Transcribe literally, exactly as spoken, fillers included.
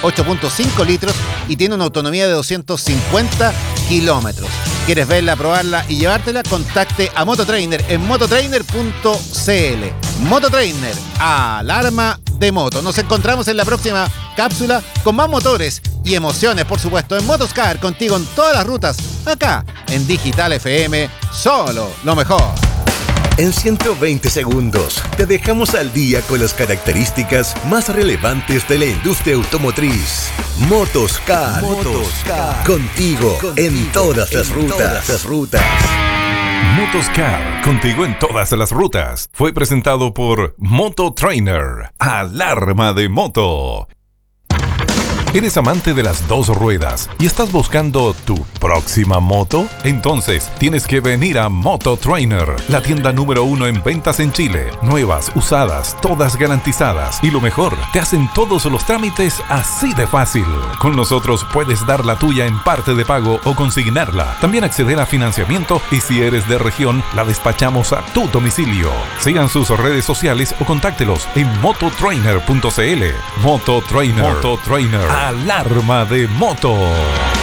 ocho punto cinco litros y tiene una autonomía de doscientos cincuenta kilómetros. ¿Quieres verla, probarla y llevártela? Contacte a Mototrainer en mototrainer punto c l. Mototrainer, alarma de moto. Nos encontramos en la próxima cápsula con más motores y emociones, por supuesto, en Motoscar, contigo en todas las rutas, acá en Digital F M, solo lo mejor. En ciento veinte segundos te dejamos al día con las características más relevantes de la industria automotriz. Motoscar, Motoscar. Contigo, contigo en todas las en rutas. Todas las rutas. Motoscar, contigo en todas las rutas. Fue presentado por Mototrainer, alarma de moto. ¿Eres amante de las dos ruedas y estás buscando tu próxima moto? Entonces tienes que venir a Mototrainer, la tienda número uno en ventas en Chile. Nuevas, usadas, todas garantizadas. Y lo mejor, te hacen todos los trámites así de fácil. Con nosotros puedes dar la tuya en parte de pago o consignarla. También acceder a financiamiento y si eres de región, la despachamos a tu domicilio. Sigan sus redes sociales o contáctelos en mototrainer punto c l. Mototrainer. Mototrainer. Alarma de moto.